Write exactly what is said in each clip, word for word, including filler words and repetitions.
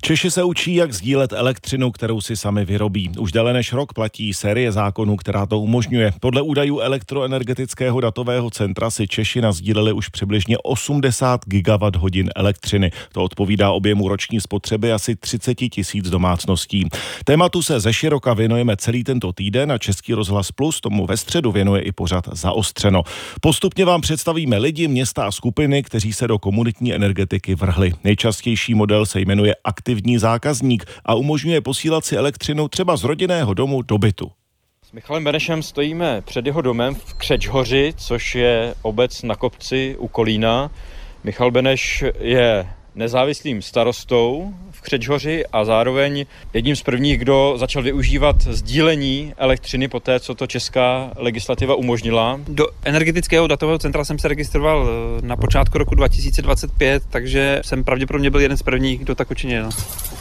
Češi se učí, jak sdílet elektřinu, kterou si sami vyrobí. Už déle než rok platí série zákonů, která to umožňuje. Podle údajů Elektroenergetického datového centra si Češi nasdíleli už přibližně osmdesát gigawatt hodin elektřiny. To odpovídá objemu roční spotřeby asi třicet tisíc domácností. Tématu se zeširoka věnujeme celý tento týden a Český rozhlas Plus tomu ve středu věnuje i pořad Zaostřeno. Postupně vám představíme lidi, města a skupiny, kteří se do komunitní energetiky vrhli. Nejčastější model se jmenuje aktivní zákazník a umožňuje posílat si elektřinu třeba z rodinného domu do bytu. S Michalem Benešem stojíme před jeho domem v Křečhoři, což je obec na kopci u Kolína. Michal Beneš je nezávislým starostou v Křečhoři a zároveň jedním z prvních, kdo začal využívat sdílení elektřiny po té, co to česká legislativa umožnila. Do energetického datového centra jsem se registroval na počátku roku dva tisíce dvacet pět, takže jsem pravděpodobně byl jeden z prvních, kdo tak učinil.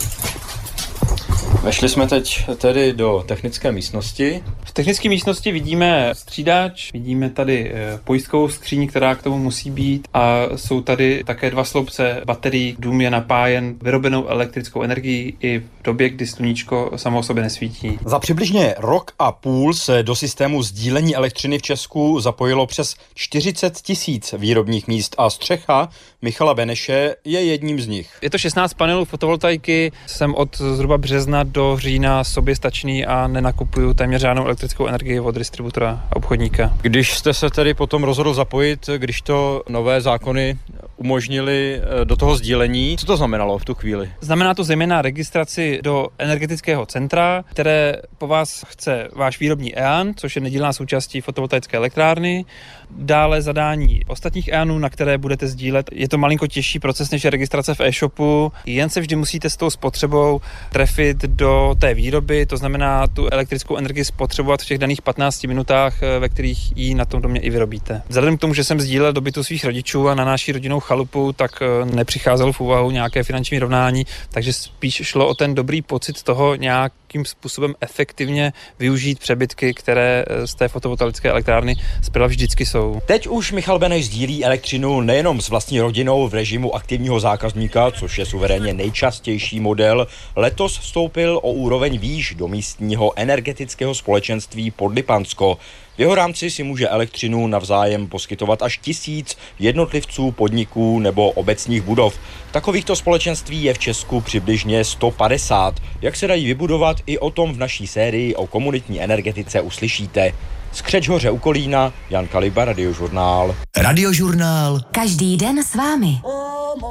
Vešli jsme teď tedy do technické místnosti. V technické místnosti vidíme střídač, vidíme tady pojistkovou skříň, která k tomu musí být, a jsou tady také dva sloupce baterií. Dům je napájen vyrobenou elektrickou energií i v době, kdy sluníčko samo o sobě nesvítí. Za přibližně rok a půl se do systému sdílení elektřiny v Česku zapojilo přes čtyřicet tisíc výrobních míst a střecha Michala Beneše je jedním z nich. Je to šestnáct panelů fotovoltaiky, jsem od zhruba března do října soběstačný a nenakupuju téměř žádnou elektrickou energii od distributora a obchodníka. Když jste se tedy potom rozhodl zapojit, když to nové zákony umožnili do toho sdílení, co to znamenalo v tu chvíli? Znamená to zejména registraci do energetického centra, které po vás chce váš výrobní E A N, což je nedílná součástí fotovoltaické elektrárny, dále zadání ostatních E A Nů, na které budete sdílet. Je to malinko těžší proces než je registrace v e-shopu, jen se vždy musíte s tou spotřebou trefit do té výroby, to znamená tu elektrickou energii spotřebovat v těch daných patnácti minutách, ve kterých ji na tom domě i vyrobíte. Vzhledem k tomu, že jsem sdílel do bytu svých rodičů a na naší rodinnou chalupu, tak nepřicházelo v úvahu nějaké finanční rovnání, takže spíš šlo o ten dobrý pocit toho nějakým způsobem efektivně využít přebytky, které z té fotovoltaické elektrárny zprava vždycky jsou. Teď už Michal Beneš sdílí elektřinu nejenom s vlastní rodinou v režimu aktivního zákazníka, což je suverénně nejčastější model. Letos vstoupil o úroveň výš do místního energetického společenství Podlipansko. V jeho rámci si může elektřinu navzájem poskytovat až tisíc jednotlivců, podniků nebo obecních budov. Takovýchto společenství je v Česku přibližně sto padesát. Jak se dají vybudovat, i o tom v naší sérii o komunitní energetice uslyšíte. Z Křečhoře u Kolína, Jan Kaliba, Radiožurnál. Radiožurnál. Každý den s vámi.